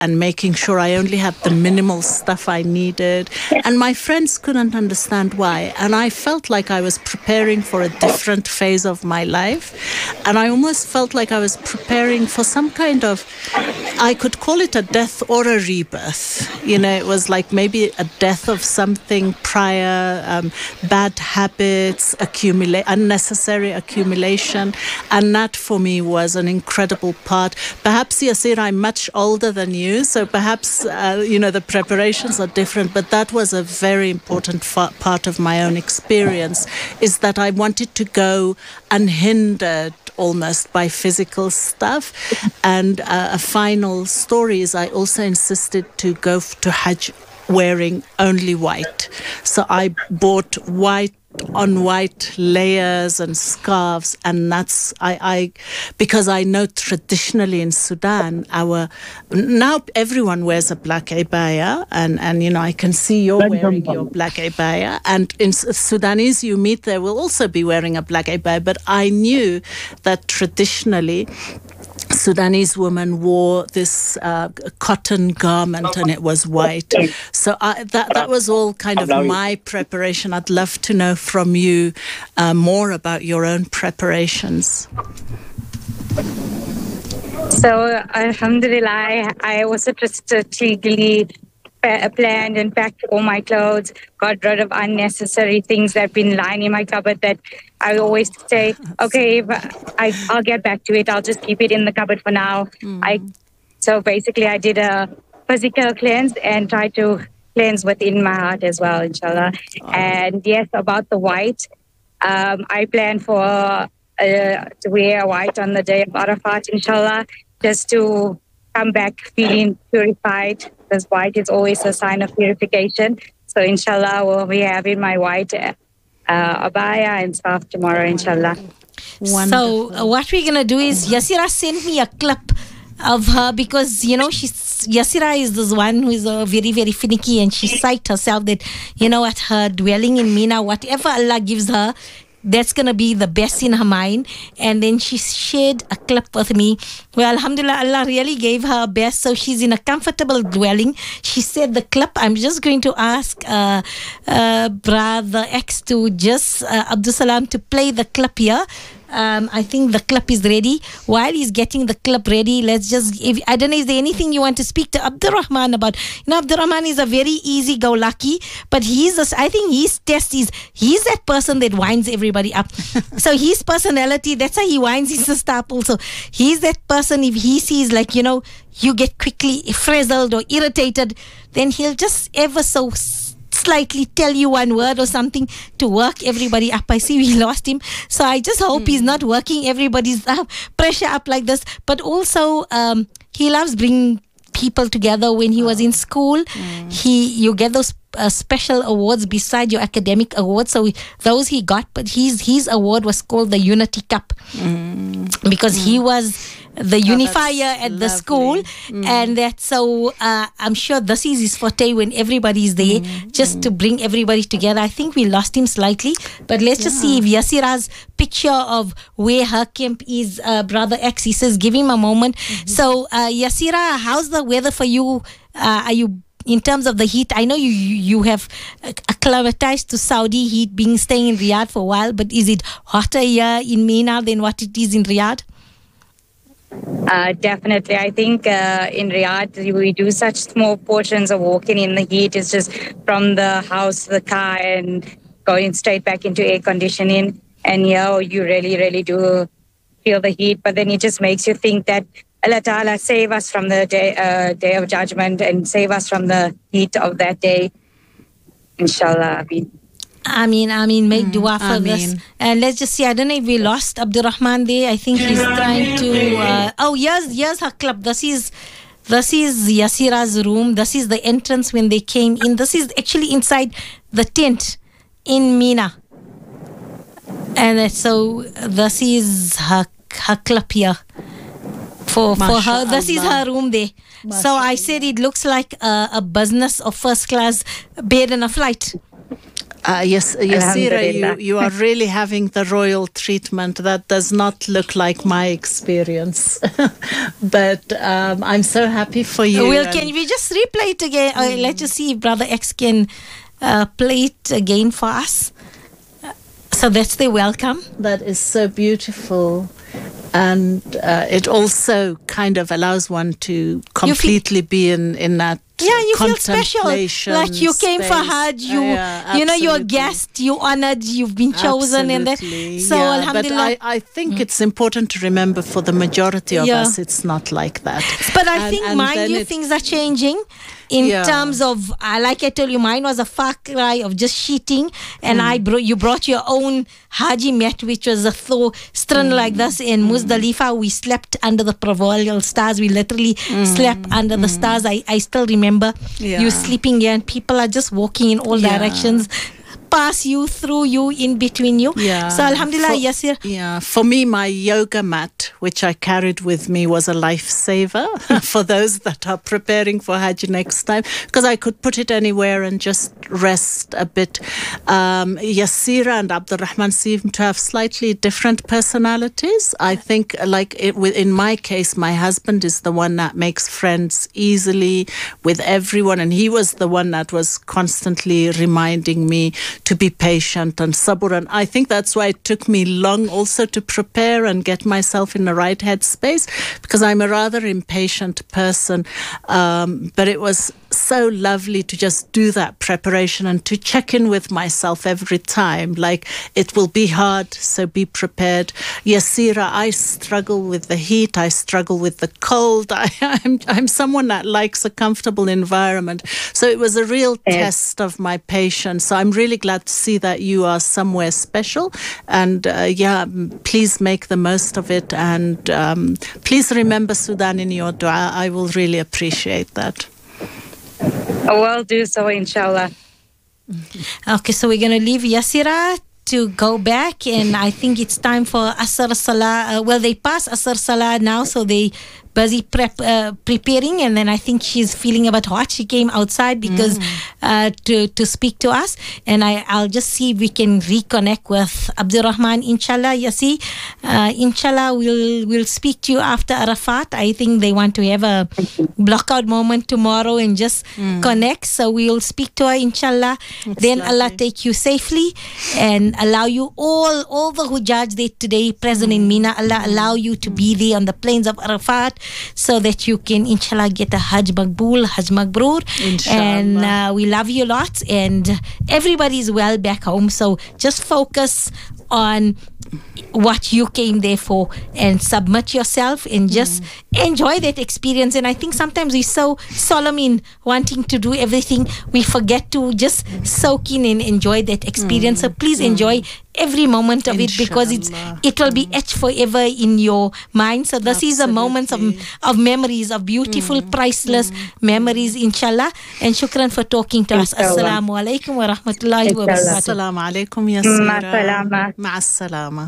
and making sure I only had the minimal stuff I needed. And my friends couldn't understand why. And I felt like I was preparing for a different phase of my life. And I almost felt like I was preparing for some kind of, I could call it a death or a rebirth. You know, it was like maybe a death of something prior, bad habits, unnecessary accumulation. And that for me was an incredible part. Perhaps, Yassir, I'm much older than you, so perhaps, the preparations are different, but that was a very important part of my own experience, is that I wanted to go unhindered almost by physical stuff. And a final story is I also insisted to go to Hajj wearing only white. So I bought white on white layers and scarves, and that's I because I know traditionally in Sudan now everyone wears a black abaya, and I can see you're wearing your black abaya, and in Sudanese you meet there will also be wearing a black abaya, but I knew that traditionally Sudanese woman wore this cotton garment, and it was white. So that was all kind of my preparation. I'd love to know from you more about your own preparations. So, alhamdulillah, I was strategically planned and packed all my clothes, got rid of unnecessary things that have been lying in my cupboard that I always say, okay, I'll get back to it. I'll just keep it in the cupboard for now. So basically I did a physical cleanse and tried to cleanse within my heart as well, inshallah. And yes, about the white, I plan to wear white on the day of Arafat, inshallah, just to come back feeling purified, because white is always a sign of purification. So inshallah, we'll be having my white abaya and scarf tomorrow, inshallah. Wonderful. So what we're going to do is, Yassira sent me a clip of her, because, Yassira is this one who is very, very finicky, and she psyched herself that, at her dwelling in Mina, whatever Allah gives her, that's going to be the best in her mind. And then she shared a clip with me where, alhamdulillah, Allah really gave her best. So she's in a comfortable dwelling. She said the clip, I'm just going to ask Brother X to just, Abdul Salam, to play the clip here. I think the clip is ready. While he's getting the clip ready, let's just, I don't know, is there anything you want to speak to Abdurrahman about? Abdurrahman is a very easy-go-lucky, but I think his test is, he's that person that winds everybody up. So his personality, that's how he winds his sister up also. He's that person, if he sees you get quickly frazzled or irritated, then he'll just ever so slightly tell you one word or something to work everybody up. I see we lost him, so I just hope he's not working everybody's pressure up like this. But also he loves bringing people together. When he was in school, you get those special awards beside your academic awards. So those he got, but his award was called the Unity Cup, because he was the unifier at the school, and that's so I'm sure this is his forte when everybody is there, just to bring everybody together. I think we lost him slightly, but let's just see if Yassira's picture of where her camp is, Brother X, he says give him a moment. So Yassira, how's the weather for you? Are you, in terms of the heat, I know you have acclimatized to Saudi heat, staying in Riyadh for a while, but is it hotter here in Mina than what it is in Riyadh? Definitely. I think in Riyadh, we do such small portions of walking in the heat. It's just from the house to the car and going straight back into air conditioning. And you really, really do feel the heat. But then it just makes you think that Allah Ta'ala save us from the day of judgment and save us from the heat of that day. Inshallah. Ameen. Make dua for this. And let's just see, I don't know if we lost Abdurrahman there. I think he's trying to... here's her club. This is Yassira's room. This is the entrance when they came in. This is actually inside the tent in Mina. And so this is her club here. For her, this is her room there. So I said it looks like a business or first class bed in a flight. Yes, Yassira, Alhamdulillah. you are really having the royal treatment. That does not look like my experience. But I'm so happy for you. Well, can we just replay it again? Let's just see if Brother X can play it again for us. So that's the welcome. That is so beautiful. And it also kind of allows one to completely be in that. Yeah, you feel special, like you came for space. Hajj. You know, you're a Absolutely. guest. You honored. You've been chosen, and that. So, yeah, alhamdulillah. but I think it's important to remember for the majority of Yeah. us, it's not like that. But I And- think, and mind then you, it- things are changing in Yeah. terms of, like I told you, mine was a far cry of just cheating, and you brought your own Haji mat, which was a strand like this in Muzdalifah. We slept under the proverbial stars. We literally slept under the stars. I still remember Yeah. you sleeping here, and people are just walking in all Yeah. directions, pass you, through you, in between you. Yeah. So alhamdulillah, Yasir. Yeah, for me, my yoga mat, which I carried with me, was a lifesaver for those that are preparing for Hajj next time, because I could put it anywhere and just rest a bit. Yassira and Abdurrahman seem to have slightly different personalities. I think, in my case, my husband is the one that makes friends easily with everyone, and he was the one that was constantly reminding me to be patient and sabr. And I think that's why it took me long also to prepare and get myself in the right headspace, because I'm a rather impatient person. But it was so lovely to just do that preparation and to check in with myself every time. Like, it will be hard, so be prepared. Yassira, I struggle with the heat. I struggle with the cold. I'm someone that likes a comfortable environment. So it was a real test of my patience. So I'm really glad to see that you are somewhere special. And please make the most of it. And please remember Sudan in your dua. I will really appreciate that. I will do so, inshallah. Okay, so we're going to leave Yassira to go back, and I think it's time for Asr Salah. They pass Asr Salah now, so they busy preparing, and then I think she's feeling a bit hot. She came outside because to speak to us, and I'll just see if we can reconnect with Abdurrahman, inshallah. Yassi, inshallah, we'll speak to you after Arafat. I think they want to have a blockout moment tomorrow and just connect, so we'll speak to her, inshallah. Then lovely. Allah take you safely and allow you all the Hujjaj there today present in Mina, Allah allow you to be there on the plains of Arafat, so that you can, inshallah, get a Hajj Maqbool, Hajj Mabrur. Inshallah. And we love you lots, and everybody's well back home, so just focus on what you came there for and submit yourself and just enjoy that experience. And I think sometimes we're so solemn in wanting to do everything, we forget to just soak in and enjoy that experience. So please enjoy every moment of it, because it will be etched forever in your mind. So this is a moment of memories, of beautiful, priceless memories, inshallah. And shukran for talking to us. Inshallah. Assalamu alaikum wa rahmatullahi wa barakatuh. Assalamu alaikum, Yassira. Ma'as-salama. Ma'as-salama.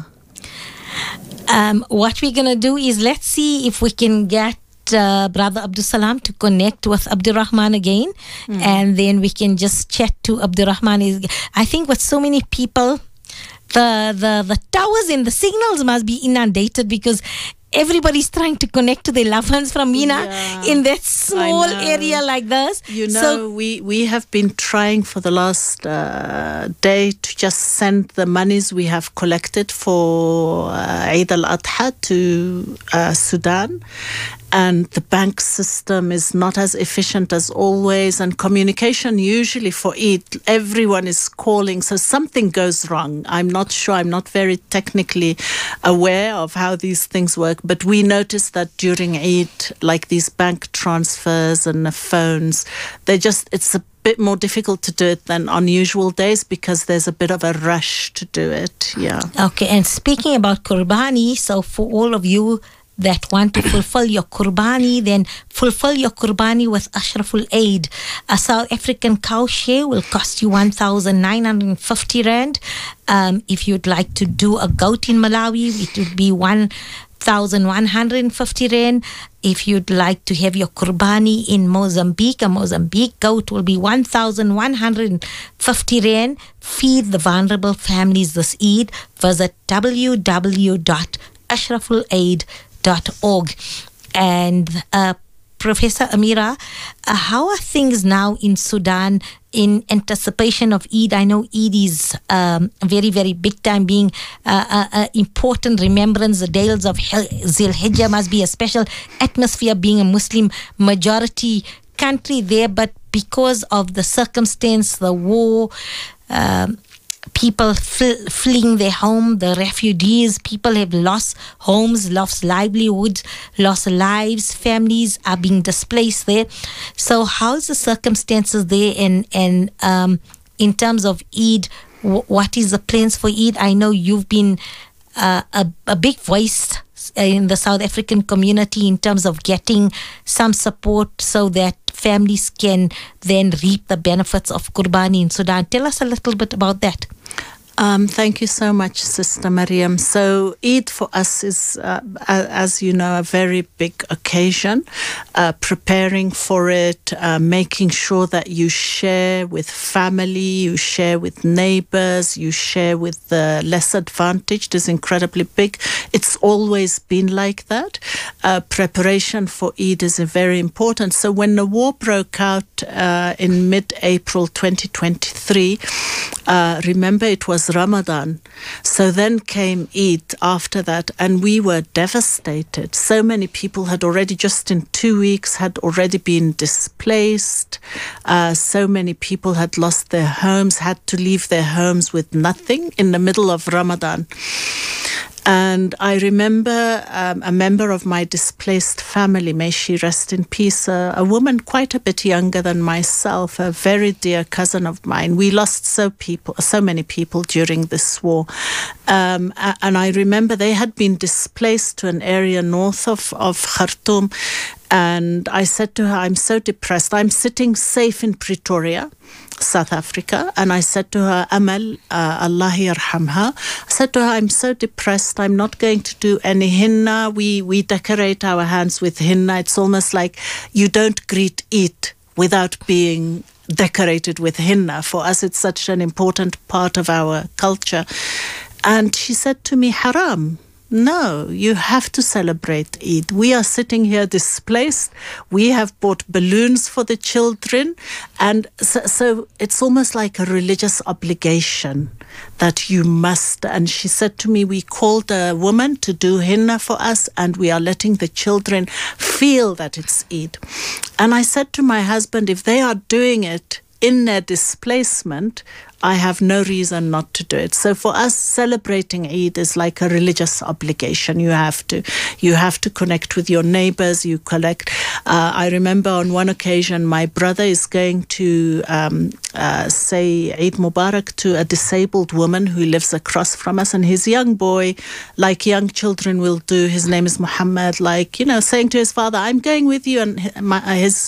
What we're going to do is, let's see if we can get Brother Abdul Salam to connect with Abdurrahman again, and then we can just chat to Abdurrahman. I think with so many people, the towers and the signals must be inundated, because everybody's trying to connect to their loved ones from Mina in that small area like this. You know, we have been trying for the last day to just send the monies we have collected for Eid al-Adha to Sudan. And the bank system is not as efficient as always. And communication usually for Eid, everyone is calling. So something goes wrong. I'm not sure. I'm not very technically aware of how these things work. But we noticed that during Eid, like these bank transfers and the phones, it's a bit more difficult to do it than on usual days, because there's a bit of a rush to do it. Yeah. Okay. And speaking about Qurbani, so for all of you that want to fulfill your Qurbani, then fulfill your Qurbani with Ashraful Aid. A South African cow share will cost you 1,950 Rand. If you'd like to do a goat in Malawi, it would be 8,150 rand. If you'd like to have your Qurbani in Mozambique, a Mozambique goat will be 1,150 rand. Feed the vulnerable families this Eid. Visit www.ashrafulaid.org. And Professor Amira, how are things now in Sudan in anticipation of Eid? I know Eid is very, very big time, being important remembrance. The days of Zil-Hijjah must be a special atmosphere, being a Muslim majority country there. But because of the circumstance, the war, people fleeing their home, the refugees, people have lost homes, lost livelihoods, lost lives, families are being displaced there. So how's the circumstances there, and in terms of Eid, what is the plans for Eid? I know you've been a big voice in the South African community in terms of getting some support so that families can then reap the benefits of Qurbani in Sudan. Tell us a little bit about that. Thank you so much, Sister Mariam. So Eid for us is, as you know, a very big occasion. Preparing for it, making sure that you share with family, you share with neighbors, you share with the less advantaged is incredibly big. It's always been like that. Preparation for Eid is very important. So when the war broke out in mid-April 2023, remember it was Ramadan. So then came Eid after that, and we were devastated. So many people had already, just in 2 weeks, had already been displaced. So many people had lost their homes, had to leave their homes with nothing in the middle of Ramadan. And I remember a member of my displaced family, may she rest in peace, a woman quite a bit younger than myself, a very dear cousin of mine. We lost so many people during this war. And I remember they had been displaced to an area north of Khartoum. And I said to her, I'm so depressed. I'm sitting safe in Pretoria, South Africa. And I said to her, Amal, Allah yarhamha. I said to her, I'm so depressed. I'm not going to do any henna. We decorate our hands with henna. It's almost like you don't greet Eid without being decorated with henna. For us, it's such an important part of our culture. And she said to me, haram. No, you have to celebrate Eid. We are sitting here displaced. We have bought balloons for the children. And so it's almost like a religious obligation that you must. And she said to me, we called a woman to do henna for us, and we are letting the children feel that it's Eid. And I said to my husband, if they are doing it in their displacement, I have no reason not to do it. So for us, celebrating Eid is like a religious obligation. You have to connect with your neighbors. You collect. I remember on one occasion, my brother is going to say Eid Mubarak to a disabled woman who lives across from us, and his young boy, like young children will do, his name is Muhammad, saying to his father, I'm going with you, and his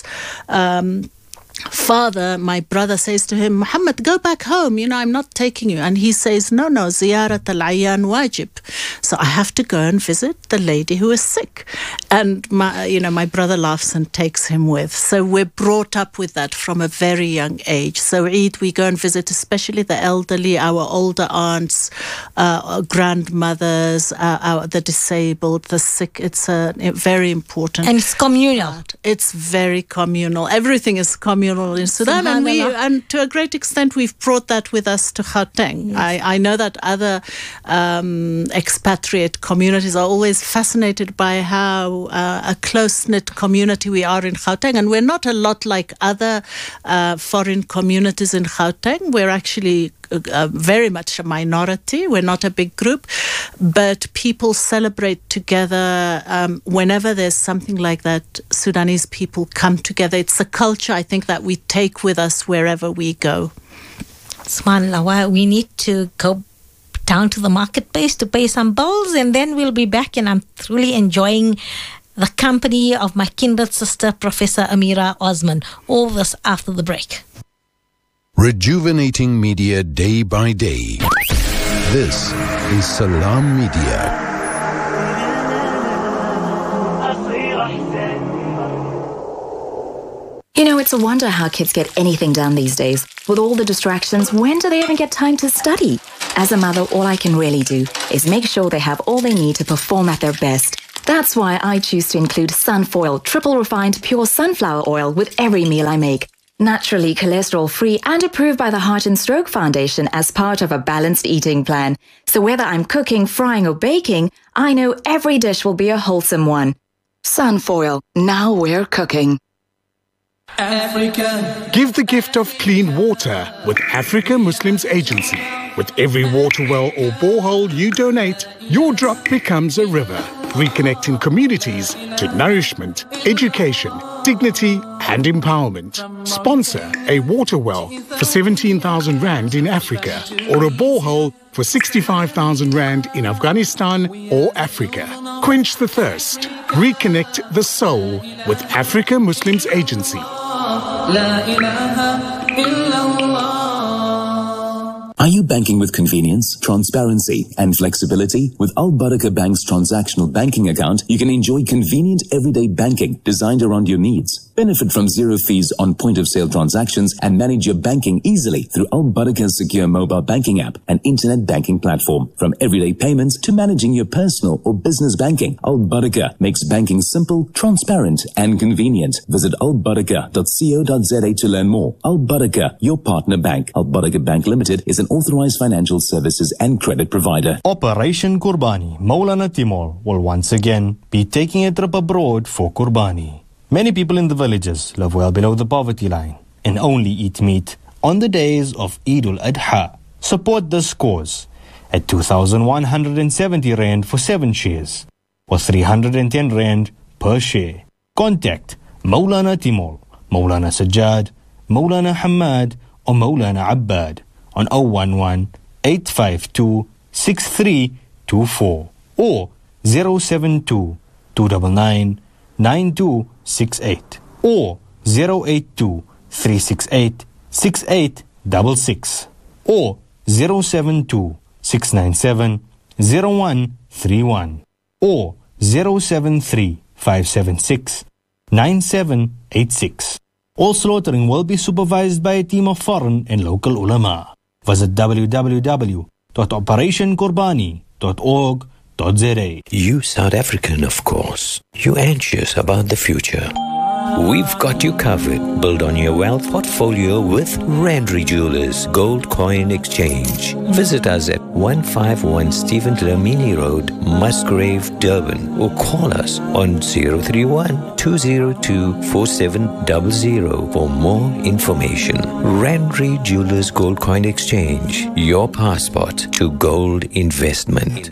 father, my brother, says to him, Muhammad, go back home, I'm not taking you. And he says, no, ziyarat al-ayyan wajib. So I have to go and visit the lady who is sick. And my brother laughs and takes him with. So we're brought up with that from a very young age. So Eid, we go and visit especially the elderly, our older aunts, grandmothers, the disabled, the sick. It's a very important. And it's communal. It's very communal. Everything is communal in Sudan, and to a great extent we've brought that with us to Gauteng. Yes. I know that other expatriate communities are always fascinated by how a close-knit community we are in Gauteng, and we're not a lot like other foreign communities in Gauteng. We're actually very much a minority. We're not a big group, but people celebrate together. Whenever there's something like that, Sudanese people come together. It's a culture, I think, that we take with us wherever we go. Subhanallah, we need to go down to the marketplace to pay some bills, and then we'll be back. And I'm truly enjoying the company of my kindred sister, Professor Amira Osman. All this after the break. Rejuvenating media day by day. This is Salam Media. You know, it's a wonder how kids get anything done these days. With all the distractions, when do they even get time to study? As a mother, all I can really do is make sure they have all they need to perform at their best. That's why I choose to include Sunfoil triple refined pure sunflower oil with every meal I make. Naturally cholesterol-free and approved by the Heart and Stroke Foundation as part of a balanced eating plan. So whether I'm cooking, frying or baking, I know every dish will be a wholesome one. Sunfoil, now we're cooking. Africa. Give the gift of clean water with Africa Muslims Agency. With every water well or borehole you donate, your drop becomes a river, reconnecting communities to nourishment, education, dignity and empowerment. Sponsor a water well for 17,000 Rand in Africa or a borehole for 65,000 Rand in Afghanistan or Africa. Quench the thirst. Reconnect the soul with Africa Muslims Agency. Are you banking with convenience, transparency and flexibility? With Al Barakah Bank's transactional banking account, you can enjoy convenient everyday banking designed around your needs. Benefit from zero fees on point-of-sale transactions and manage your banking easily through Al Barakah's secure mobile banking app and internet banking platform. From everyday payments to managing your personal or business banking, Al Barakah makes banking simple, transparent and convenient. Visit albarakah.co.za to learn more. Al Barakah, your partner bank. Al Barakah Bank Limited is an authorized financial services and credit provider. Operation Kurbani, Maulana Timur will once again be taking a trip abroad for Kurbani. Many people in the villages live well below the poverty line and only eat meat on the days of Eid al-Adha. Support this cause at 2,170 Rand for 7 shares or 310 Rand per share. Contact Maulana Timur, Maulana Sajjad, Maulana Hamad or Maulana Abbad on 011-852-6324 or 072-299-9268 or 082-368-6866 or 072-697-0131 or 073-576-9786. All slaughtering will be supervised by a team of foreign and local ulama. Visit www.operationkurbani.org.za. You South African, of course. You anxious about the future. We've got you covered. Build on your wealth portfolio with Randry Jewelers Gold Coin Exchange. Visit us at 151 Stephen Dlamini Road, Musgrave, Durban, or call us on 031-202-4700 for more information. Randry Jewelers Gold Coin Exchange, your passport to gold investment.